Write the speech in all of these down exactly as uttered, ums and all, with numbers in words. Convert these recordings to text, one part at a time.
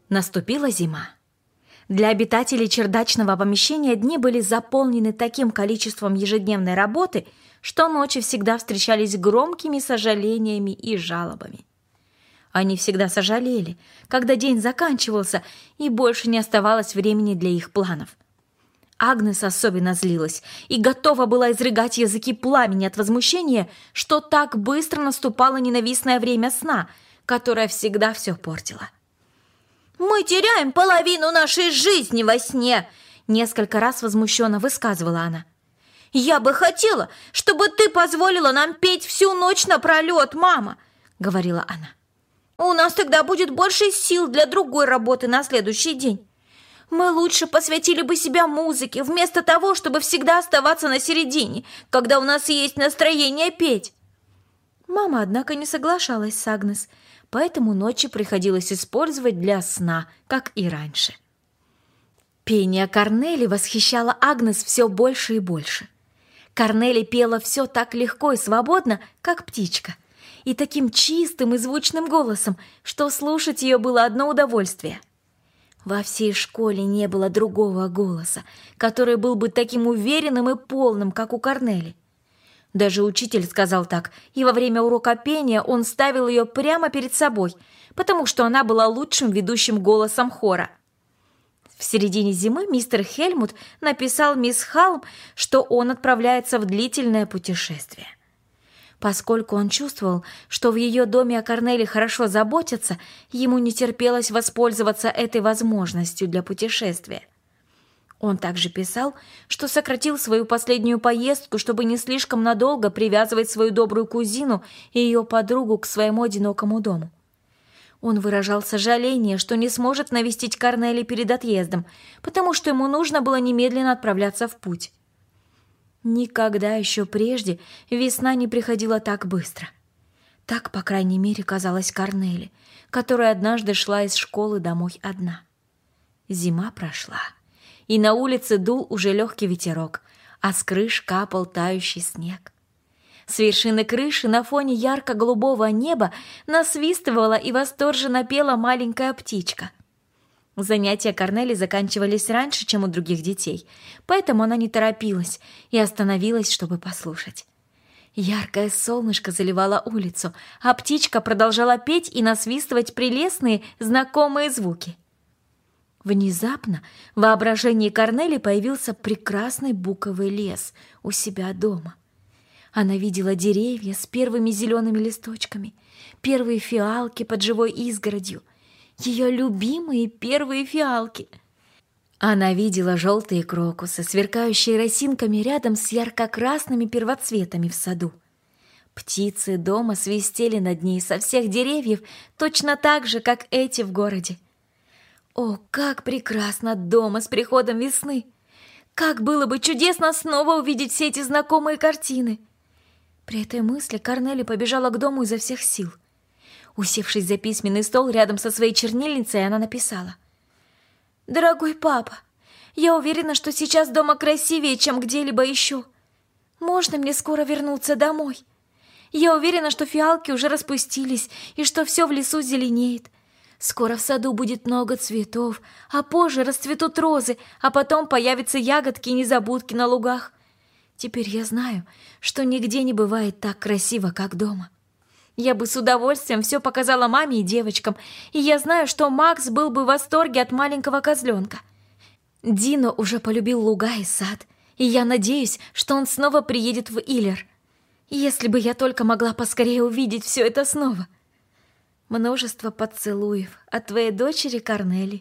Наступила зима. Для обитателей чердачного помещения дни были заполнены таким количеством ежедневной работы, что ночи всегда встречались громкими сожалениями и жалобами. Они всегда сожалели, когда день заканчивался и больше не оставалось времени для их планов. Агнес особенно злилась и готова была изрыгать языки пламени от возмущения, что так быстро наступало ненавистное время сна, которое всегда все портило. «Мы теряем половину нашей жизни во сне!» Несколько раз возмущенно высказывала она. «Я бы хотела, чтобы ты позволила нам петь всю ночь напролет, мама!» — говорила она. «У нас тогда будет больше сил для другой работы на следующий день. Мы лучше посвятили бы себя музыке, вместо того, чтобы всегда оставаться на середине, когда у нас есть настроение петь». Мама, однако, не соглашалась с Агнес, поэтому ночи приходилось использовать для сна, как и раньше. Пение Корнели восхищало Агнес все больше и больше. Корнели пела все так легко и свободно, как птичка, и таким чистым и звучным голосом, что слушать ее было одно удовольствие. Во всей школе не было другого голоса, который был бы таким уверенным и полным, как у Корнели. Даже учитель сказал так, и во время урока пения он ставил ее прямо перед собой, потому что она была лучшим ведущим голосом хора. В середине зимы мистер Хельмут написал мисс Халм, что он отправляется в длительное путешествие. Поскольку он чувствовал, что в ее доме о Корнели хорошо заботятся, ему не терпелось воспользоваться этой возможностью для путешествия. Он также писал, что сократил свою последнюю поездку, чтобы не слишком надолго привязывать свою добрую кузину и ее подругу к своему одинокому дому. Он выражал сожаление, что не сможет навестить Корнели перед отъездом, потому что ему нужно было немедленно отправляться в путь. Никогда еще прежде весна не приходила так быстро. Так, по крайней мере, казалось Корнели, которая однажды шла из школы домой одна. Зима прошла, и на улице дул уже легкий ветерок, а с крыш капал тающий снег. С вершины крыши на фоне ярко-голубого неба насвистывала и восторженно пела маленькая птичка. Занятия Корнели заканчивались раньше, чем у других детей, поэтому она не торопилась и остановилась, чтобы послушать. Яркое солнышко заливало улицу, а птичка продолжала петь и насвистывать прелестные, знакомые звуки. Внезапно в воображении Корнели появился прекрасный буковый лес у себя дома. Она видела деревья с первыми зелеными листочками, первые фиалки под живой изгородью, ее любимые первые фиалки. Она видела желтые крокусы, сверкающие росинками рядом с ярко-красными первоцветами в саду. Птицы дома свистели над ней со всех деревьев, точно так же, как эти в городе. О, как прекрасно дома с приходом весны! Как было бы чудесно снова увидеть все эти знакомые картины! При этой мысли Корнели побежала к дому изо всех сил. Усевшись за письменный стол рядом со своей чернильницей, она написала: «Дорогой папа, я уверена, что сейчас дома красивее, чем где-либо еще. Можно мне скоро вернуться домой? Я уверена, что фиалки уже распустились и что все в лесу зеленеет. Скоро в саду будет много цветов, а позже расцветут розы, а потом появятся ягодки и незабудки на лугах. Теперь я знаю, что нигде не бывает так красиво, как дома. Я бы с удовольствием все показала маме и девочкам, и я знаю, что Макс был бы в восторге от маленького козленка. Дино уже полюбил луга и сад, и я надеюсь, что он снова приедет в Иллер. Если бы я только могла поскорее увидеть все это снова. Множество поцелуев от твоей дочери Корнели».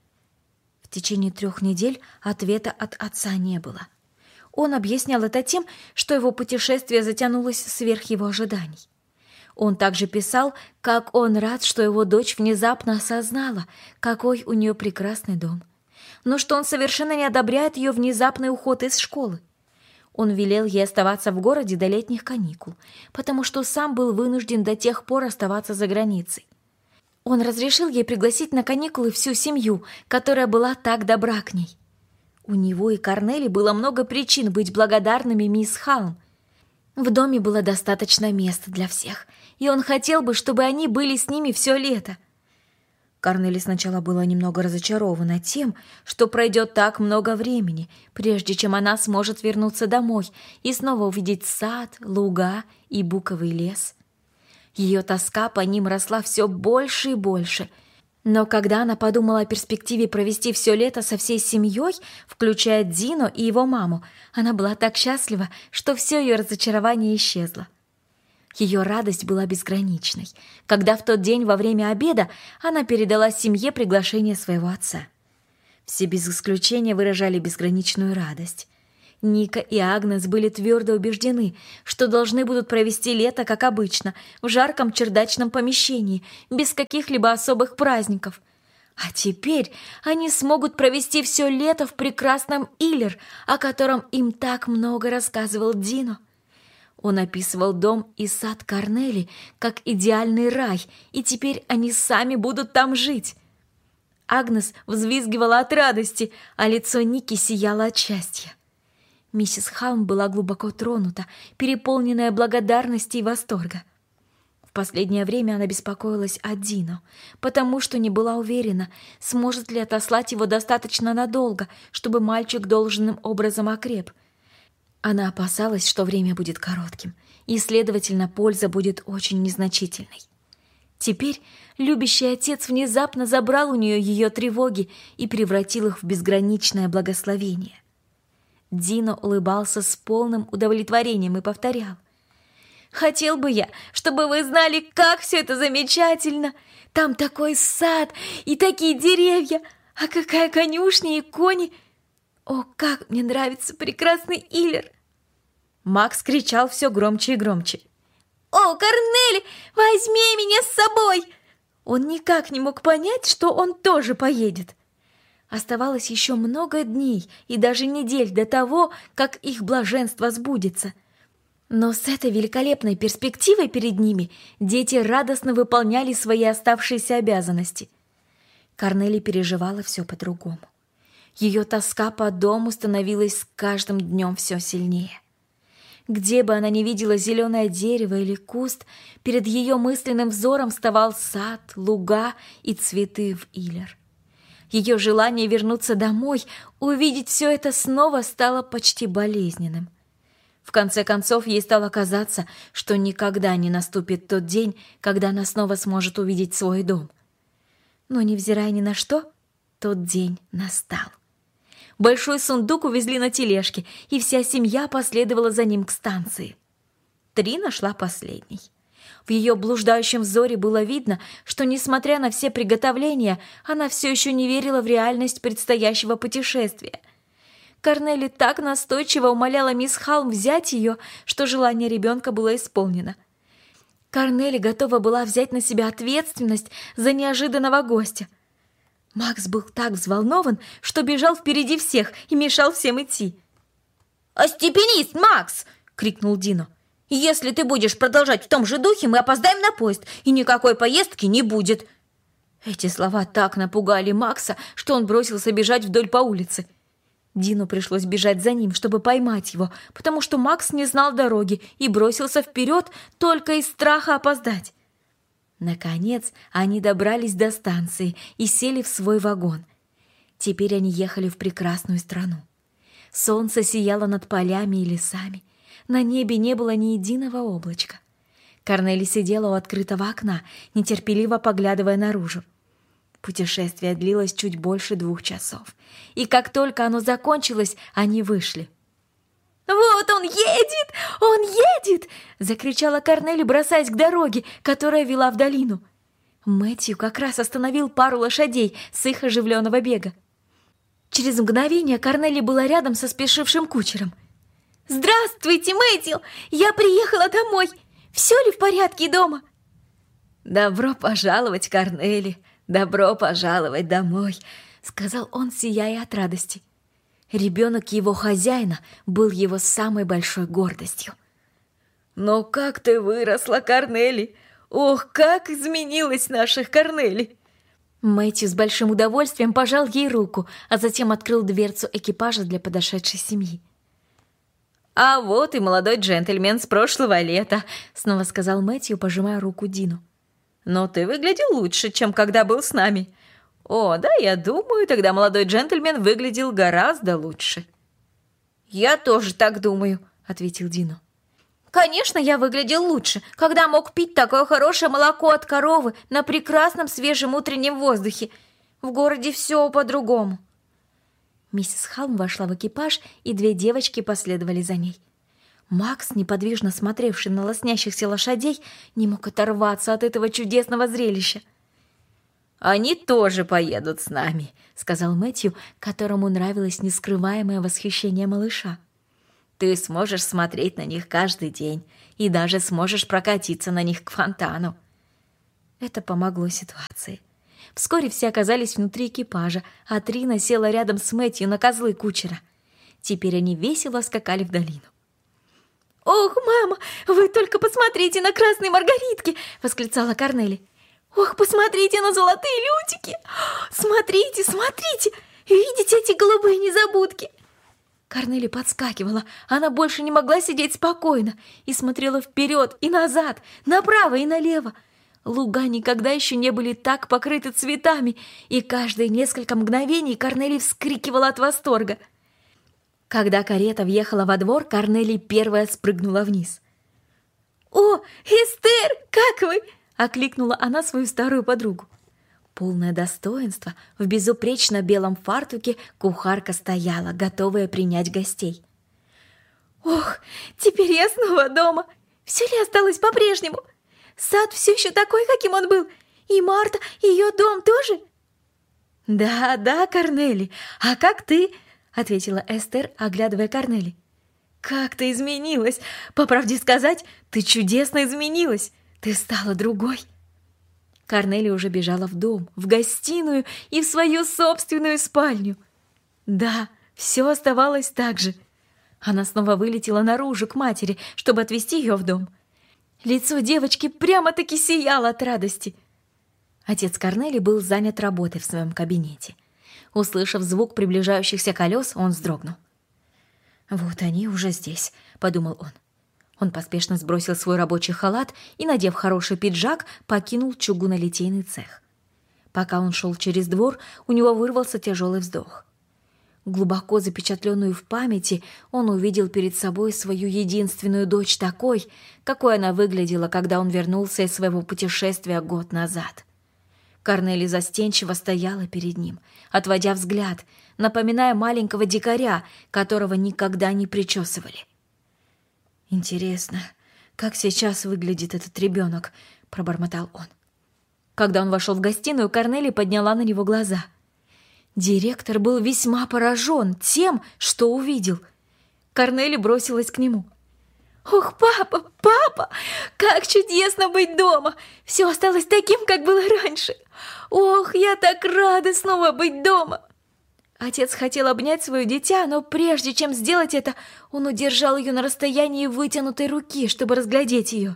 В течение трех недель ответа от отца не было. Он объяснял это тем, что его путешествие затянулось сверх его ожиданий. Он также писал, как он рад, что его дочь внезапно осознала, какой у нее прекрасный дом, но что он совершенно не одобряет ее внезапный уход из школы. Он велел ей оставаться в городе до летних каникул, потому что сам был вынужден до тех пор оставаться за границей. Он разрешил ей пригласить на каникулы всю семью, которая была так добра к ней. У него и Корнели было много причин быть благодарными мисс Халм. В доме было достаточно места для всех, и он хотел бы, чтобы они были с ними все лето. Корнели сначала была немного разочарована тем, что пройдет так много времени, прежде чем она сможет вернуться домой и снова увидеть сад, луга и буковый лес. Ее тоска по ним росла все больше и больше. Но когда она подумала о перспективе провести все лето со всей семьей, включая Дино и его маму, она была так счастлива, что все ее разочарование исчезло. Ее радость была безграничной, когда в тот день во время обеда она передала семье приглашение своего отца. Все без исключения выражали безграничную радость. Ника и Агнес были твердо убеждены, что должны будут провести лето, как обычно, в жарком чердачном помещении, без каких-либо особых праздников. А теперь они смогут провести все лето в прекрасном Иллер, о котором им так много рассказывал Дино. Он описывал дом и сад Корнели как идеальный рай, и теперь они сами будут там жить. Агнес взвизгивала от радости, а лицо Ники сияло от счастья. Миссис Халм была глубоко тронута, переполненная благодарности и восторга. В последнее время она беспокоилась о Дино, потому что не была уверена, сможет ли отослать его достаточно надолго, чтобы мальчик должным образом окреп. Она опасалась, что время будет коротким, и, следовательно, польза будет очень незначительной. Теперь любящий отец внезапно забрал у нее ее тревоги и превратил их в безграничное благословение. Дино улыбался с полным удовлетворением и повторял: «Хотел бы я, чтобы вы знали, как все это замечательно! Там такой сад и такие деревья, а какая конюшня и кони! О, как мне нравится прекрасный Иллер!» Макс кричал все громче и громче: «О, Корнели, возьми меня с собой!» Он никак не мог понять, что он тоже поедет. Оставалось еще много дней и даже недель до того, как их блаженство сбудется. Но с этой великолепной перспективой перед ними дети радостно выполняли свои оставшиеся обязанности. Корнели переживала все по-другому. Ее тоска по дому становилась с каждым днем все сильнее. Где бы она ни видела зеленое дерево или куст, перед ее мысленным взором вставал сад, луга и цветы в Иллер. Ее желание вернуться домой, увидеть все это снова стало почти болезненным. В конце концов, ей стало казаться, что никогда не наступит тот день, когда она снова сможет увидеть свой дом. Но, невзирая ни на что, тот день настал. Большой сундук увезли на тележке, и вся семья последовала за ним к станции. Трина шла последней. В ее блуждающем взоре было видно, что, несмотря на все приготовления, она все еще не верила в реальность предстоящего путешествия. Корнели так настойчиво умоляла мисс Халм взять ее, что желание ребенка было исполнено. Корнели готова была взять на себя ответственность за неожиданного гостя. Макс был так взволнован, что бежал впереди всех и мешал всем идти. «Остепенись, Макс!» — крикнул Дино. «Если ты будешь продолжать в том же духе, мы опоздаем на поезд, и никакой поездки не будет!» Эти слова так напугали Макса, что он бросился бежать вдоль по улице. Дину пришлось бежать за ним, чтобы поймать его, потому что Макс не знал дороги и бросился вперед только из страха опоздать. Наконец, они добрались до станции и сели в свой вагон. Теперь они ехали в прекрасную страну. Солнце сияло над полями и лесами. На небе не было ни единого облачка. Корнели сидела у открытого окна, нетерпеливо поглядывая наружу. Путешествие длилось чуть больше двух часов, и как только оно закончилось, они вышли. «Вот он едет! Он едет!» — закричала Корнели, бросаясь к дороге, которая вела в долину. Мэтью как раз остановил пару лошадей с их оживленного бега. Через мгновение Корнели была рядом со спешившим кучером. «Здравствуйте, Мэтью! Я приехала домой! Все ли в порядке дома?» «Добро пожаловать, Корнели! Добро пожаловать домой!» — сказал он, сияя от радости. Ребенок его хозяина был его самой большой гордостью. «Но как ты выросла, Корнели! Ох, как изменилась наша Корнели!» Мэтью с большим удовольствием пожал ей руку, а затем открыл дверцу экипажа для подошедшей семьи. «А вот и молодой джентльмен с прошлого лета», — снова сказал Мэтью, пожимая руку Дину. «Но ты выглядел лучше, чем когда был с нами. О, да, я думаю, тогда молодой джентльмен выглядел гораздо лучше. «Я тоже так думаю», — ответил Дино. «Конечно, я выглядел лучше, когда мог пить такое хорошее молоко от коровы на прекрасном свежем утреннем воздухе. В городе все по-другому». Миссис Халм вошла в экипаж, и две девочки последовали за ней. Макс, неподвижно смотревший на лоснящихся лошадей, не мог оторваться от этого чудесного зрелища. «Они тоже поедут с нами», — сказал Мэтью, которому нравилось нескрываемое восхищение малыша. «Ты сможешь смотреть на них каждый день и даже сможешь прокатиться на них к фонтану». Это помогло ситуации. Вскоре все оказались внутри экипажа, а Трина села рядом с Мэтью на козлы кучера. Теперь они весело скакали в долину. «Ох, мама, вы только посмотрите на красные маргаритки!» — восклицала Корнели. «Ох, посмотрите на золотые лютики! Смотрите, смотрите! Видите эти голубые незабудки?» Корнели подскакивала. Она больше не могла сидеть спокойно и смотрела вперед и назад, направо и налево. Луга никогда еще не были так покрыты цветами, и каждые несколько мгновений Корнели вскрикивала от восторга. Когда карета въехала во двор, Корнели первая спрыгнула вниз. «О, Эстер, как вы?» — окликнула она свою старую подругу. Полное достоинство, в безупречно белом фартуке кухарка стояла, готовая принять гостей. «Ох, теперь я снова дома! Все ли осталось по-прежнему? Сад все еще такой, каким он был, и Марта, и ее дом тоже?» «Да, да, Корнели, а как ты?» — ответила Эстер, оглядывая Корнели. «Как ты изменилась! По правде сказать, ты чудесно изменилась! Ты стала другой!» Корнели уже бежала в дом, в гостиную и в свою собственную спальню. Да, все оставалось так же. Она снова вылетела наружу к матери, чтобы отвезти ее в дом. Лицо девочки прямо-таки сияло от радости. Отец Корнели был занят работой в своем кабинете. Услышав звук приближающихся колес, он вздрогнул. «Вот они уже здесь», — подумал он. Он поспешно сбросил свой рабочий халат и, надев хороший пиджак, покинул чугунолитейный цех. Пока он шел через двор, у него вырвался тяжелый вздох. Глубоко запечатленную в памяти, он увидел перед собой свою единственную дочь такой, какой она выглядела, когда он вернулся из своего путешествия год назад. Корнели застенчиво стояла перед ним, отводя взгляд, напоминая маленького дикаря, которого никогда не причесывали. «Интересно, как сейчас выглядит этот ребенок?» — пробормотал он. Когда он вошел в гостиную, Корнели подняла на него глаза. Директор был весьма поражен тем, что увидел. Корнели бросилась к нему. «Ох, папа, папа, как чудесно быть дома! Все осталось таким, как было раньше! Ох, я так рада снова быть дома!» Отец хотел обнять свое дитя, но прежде чем сделать это, он удержал ее на расстоянии вытянутой руки, чтобы разглядеть ее.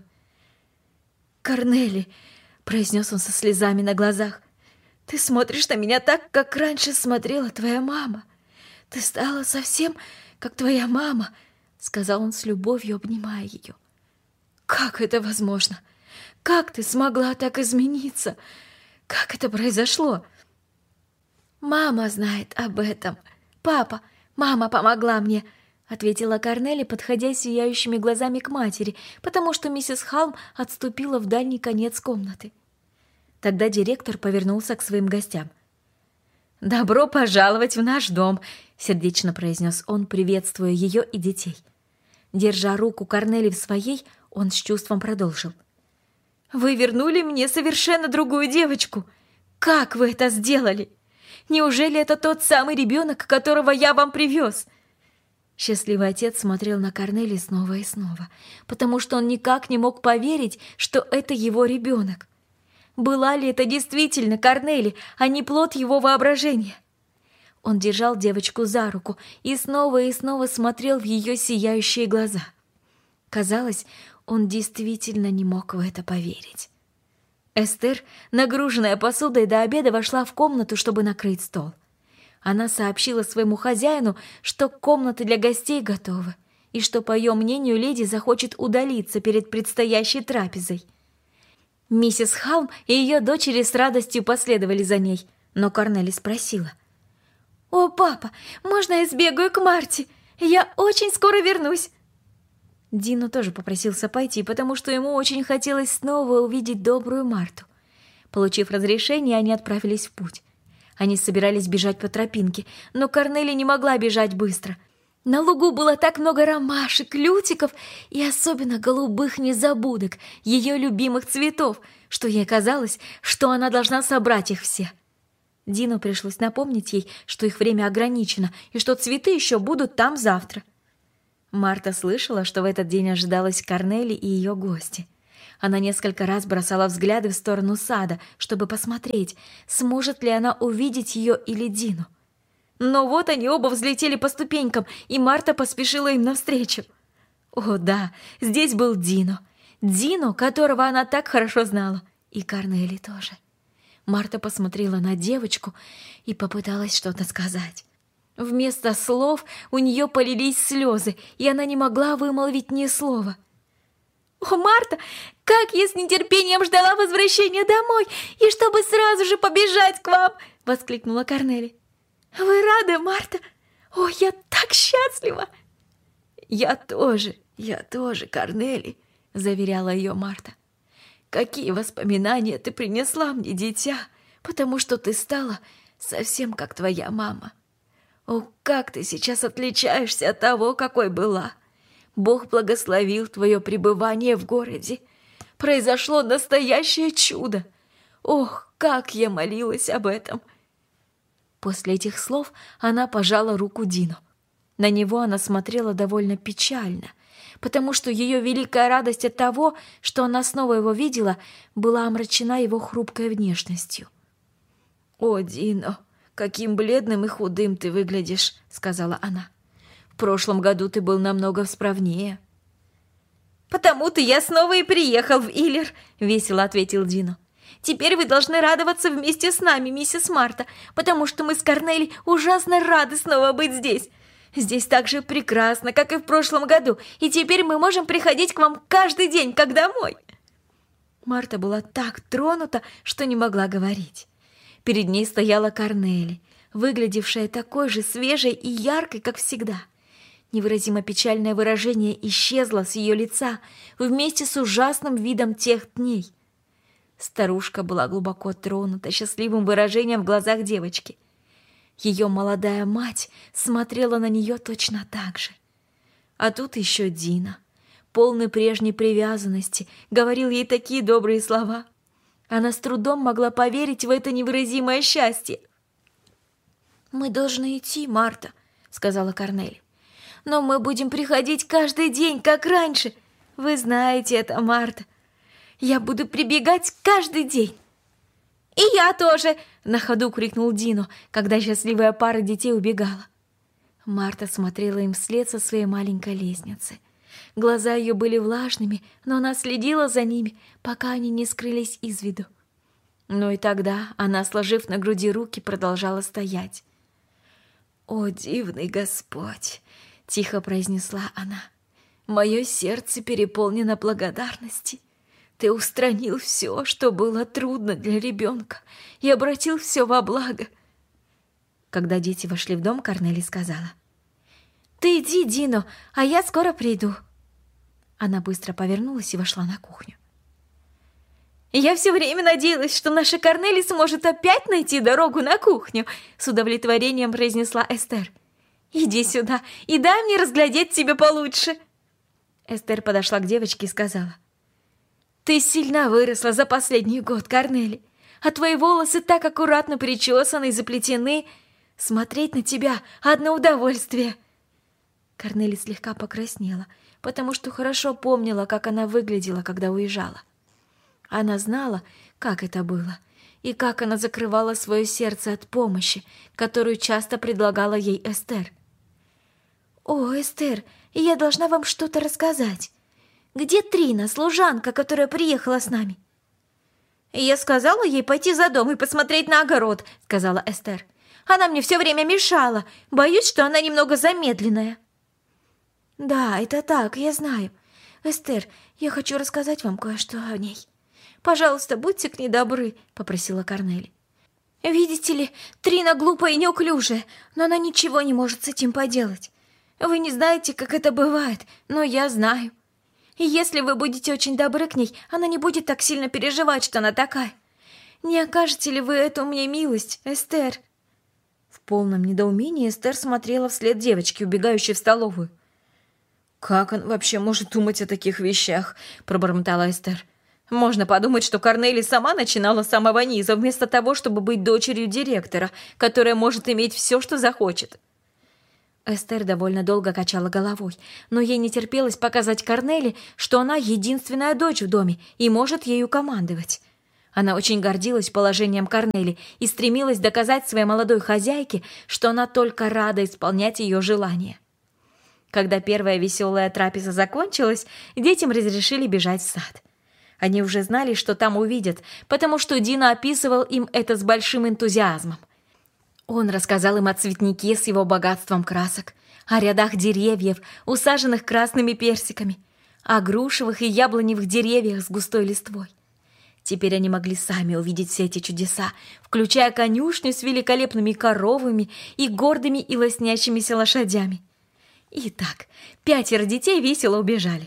«Корнели», — произнес он со слезами на глазах, — «ты смотришь на меня так, как раньше смотрела твоя мама. Ты стала совсем как твоя мама», — сказал он с любовью, обнимая ее. «Как это возможно? Как ты смогла так измениться? Как это произошло?» «Мама знает об этом. Папа, мама помогла мне», — ответила Корнели, подходя сияющими глазами к матери, потому что миссис Халм отступила в дальний конец комнаты. Тогда директор повернулся к своим гостям. «Добро пожаловать в наш дом», — сердечно произнес он, приветствуя ее и детей. Держа руку Корнели в своей, он с чувством продолжил. «Вы вернули мне совершенно другую девочку. Как вы это сделали? Неужели это тот самый ребенок, которого я вам привез?» Счастливый отец смотрел на Корнели снова и снова, потому что он никак не мог поверить, что это его ребенок. Была ли это действительно Корнели, а не плод его воображения? Он держал девочку за руку и снова и снова смотрел в ее сияющие глаза. Казалось, он действительно не мог в это поверить. Эстер, нагруженная посудой до обеда, вошла в комнату, чтобы накрыть стол. Она сообщила своему хозяину, что комната для гостей готова, и что, по ее мнению, леди захочет удалиться перед предстоящей трапезой. Миссис Халм и ее дочери с радостью последовали за ней, Но Корнели спросила: «О, папа, можно я сбегаю к Марте? Я очень скоро вернусь!» Дино тоже попросился пойти, потому что ему очень хотелось снова увидеть добрую Марту. Получив разрешение, они отправились в путь. Они собирались бежать по тропинке, но Корнели не могла бежать быстро. На лугу было так много ромашек, лютиков и особенно голубых незабудок, ее любимых цветов, что ей казалось, что она должна собрать их все. Дино пришлось напомнить ей, что их время ограничено и что цветы еще будут там завтра. Марта слышала, что в этот день ожидалась Корнели и ее гости. Она несколько раз бросала взгляды в сторону сада, чтобы посмотреть, сможет ли она увидеть ее или Дину. Но вот они оба взлетели по ступенькам, и Марта поспешила им навстречу. О да, здесь был Дино. Дино, которого она так хорошо знала. И Корнели тоже. Марта посмотрела на девочку и попыталась что-то сказать. Вместо слов у нее полились слезы, и она не могла вымолвить ни слова. «О, Марта, как я с нетерпением ждала возвращения домой, и чтобы сразу же побежать к вам!» — воскликнула Корнели. «Вы рады, Марта? О, я так счастлива!» «Я тоже, я тоже, Корнели», — заверяла ее Марта. «Какие воспоминания ты принесла мне, дитя, потому что ты стала совсем как твоя мама. О, как ты сейчас отличаешься от того, какой была. Бог благословил твое пребывание в городе. Произошло настоящее чудо. Ох, как я молилась об этом!» После этих слов она пожала руку Дину. На него она смотрела довольно печально, потому что ее великая радость от того, что она снова его видела, была омрачена его хрупкой внешностью. «О, Дино, каким бледным и худым ты выглядишь», — сказала она. «В прошлом году ты был намного справнее». «Потому-то я снова и приехал в Иллер», — весело ответил Дино. «Теперь вы должны радоваться вместе с нами, миссис Марта, потому что мы с Корнели ужасно рады снова быть здесь. Здесь так же прекрасно, как и в прошлом году, и теперь мы можем приходить к вам каждый день, как домой». Марта была так тронута, что не могла говорить. Перед ней стояла Корнели, выглядевшая такой же свежей и яркой, как всегда. Невыразимо печальное выражение исчезло с ее лица вместе с ужасным видом тех дней. Старушка была глубоко тронута счастливым выражением в глазах девочки. Ее молодая мать смотрела на нее точно так же. А тут еще Дина, полный прежней привязанности, говорил ей такие добрые слова. Она с трудом могла поверить в это невыразимое счастье. «Мы должны идти, Марта», — сказала Корнели. «Но мы будем приходить каждый день, как раньше. Вы знаете это, Марта. Я буду прибегать каждый день». «И я тоже!» — на ходу крикнул Дино, когда счастливая пара детей убегала. Марта смотрела им вслед со своей маленькой лестницы. Глаза ее были влажными, но она следила за ними, пока они не скрылись из виду. Но и тогда она, сложив на груди руки, продолжала стоять. «О, дивный Господь!» — тихо произнесла она. «Мое сердце переполнено благодарности. Ты устранил все, что было трудно для ребенка, и обратил все во благо». Когда дети вошли в дом, Корнели сказала: «Ты иди, Дино, а я скоро приду». Она быстро повернулась и вошла на кухню. «Я все время надеялась, что наша Корнели сможет опять найти дорогу на кухню», — с удовлетворением произнесла Эстер. «Иди сюда и дай мне разглядеть тебя получше». Эстер подошла к девочке и сказала: «Ты сильно выросла за последний год, Корнели, а твои волосы так аккуратно причесаны и заплетены. Смотреть на тебя — одно удовольствие». Корнели слегка покраснела, потому что хорошо помнила, как она выглядела, когда уезжала. Она знала, как это было, и как она закрывала свое сердце от помощи, которую часто предлагала ей Эстер. «О, Эстер, я должна вам что-то рассказать. Где Трина, служанка, которая приехала с нами?» «Я сказала ей пойти за дом и посмотреть на огород», — сказала Эстер. «Она мне все время мешала. Боюсь, что она немного замедленная». «Да, это так, я знаю. Эстер, я хочу рассказать вам кое-что о ней. Пожалуйста, будьте к ней добры», — попросила Корнели. Видите ли, Трина глупая и неуклюжая, но она ничего не может с этим поделать. Вы не знаете, как это бывает, но я знаю. И если вы будете очень добры к ней, она не будет так сильно переживать, что она такая. Не окажете ли вы эту мне милость, Эстер?» В полном недоумении Эстер смотрела вслед девочке, убегающей в столовую. «Как он вообще может думать о таких вещах?» – пробормотала Эстер. «Можно подумать, что Корнели сама начинала с самого низа, вместо того, чтобы быть дочерью директора, которая может иметь все, что захочет». Эстер довольно долго качала головой, но ей не терпелось показать Корнели, что она единственная дочь в доме и может ею командовать. Она очень гордилась положением Корнели и стремилась доказать своей молодой хозяйке, что она только рада исполнять ее желания. Когда первая веселая трапеза закончилась, детям разрешили бежать в сад. Они уже знали, что там увидят, потому что Дина описывал им это с большим энтузиазмом. Он рассказал им о цветнике с его богатством красок, о рядах деревьев, усаженных красными персиками, о грушевых и яблоневых деревьях с густой листвой. Теперь они могли сами увидеть все эти чудеса, включая конюшню с великолепными коровами и гордыми и лоснящимися лошадями. Итак, пятеро детей весело убежали.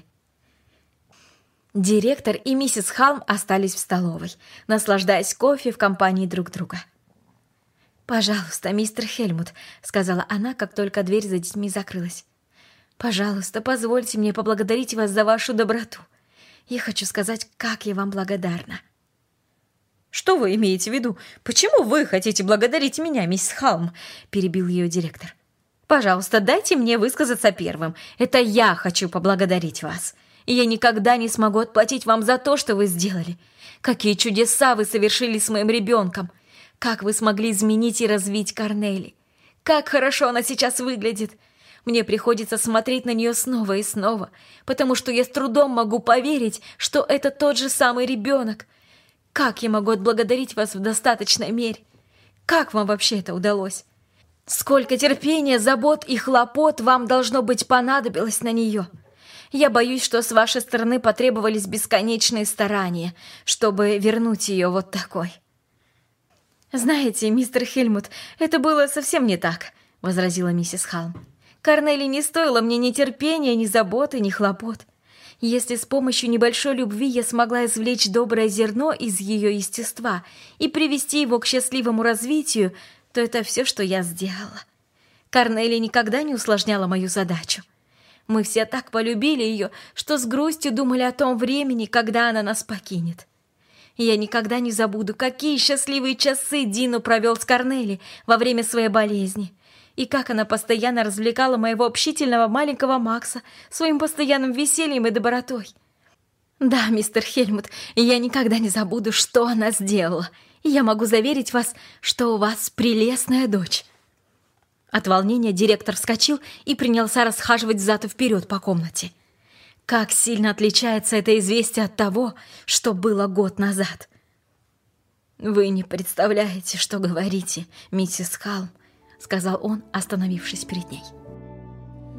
Директор и миссис Халм остались в столовой, наслаждаясь кофе в компании друг друга. «Пожалуйста, мистер Хельмут», — сказала она, как только дверь за детьми закрылась. «Пожалуйста, позвольте мне поблагодарить вас за вашу доброту. Я хочу сказать, как я вам благодарна». «Что вы имеете в виду? Почему вы хотите благодарить меня, мисс Халм?» — перебил ее директор. «Пожалуйста, дайте мне высказаться первым. Это я хочу поблагодарить вас. И я никогда не смогу отплатить вам за то, что вы сделали. Какие чудеса вы совершили с моим ребенком. Как вы смогли изменить и развить Корнели. Как хорошо она сейчас выглядит. Мне приходится смотреть на нее снова и снова, потому что я с трудом могу поверить, что это тот же самый ребенок. Как я могу отблагодарить вас в достаточной мере? Как вам вообще это удалось? Сколько терпения, забот и хлопот вам, должно быть, понадобилось на нее. Я боюсь, что с вашей стороны потребовались бесконечные старания, чтобы вернуть ее вот такой». «Знаете, мистер Хельмут, это было совсем не так», — возразила миссис Халм. «Корнели не стоило мне ни терпения, ни заботы, ни хлопот. Если с помощью небольшой любви я смогла извлечь доброе зерно из ее естества и привести его к счастливому развитию, то это все, что я сделала. Корнели никогда не усложняла мою задачу. Мы все так полюбили ее, что с грустью думали о том времени, когда она нас покинет. Я никогда не забуду, какие счастливые часы Дину провел с Корнели во время своей болезни, и как она постоянно развлекала моего общительного маленького Макса своим постоянным весельем и добротой. Да, мистер Хельмут, я никогда не забуду, что она сделала, и я могу заверить вас, что у вас прелестная дочь». От волнения директор вскочил и принялся расхаживать взад и вперед по комнате. Как сильно отличается это известие от того, что было год назад. «Вы не представляете, что говорите, миссис Халм», — сказал он, остановившись перед ней.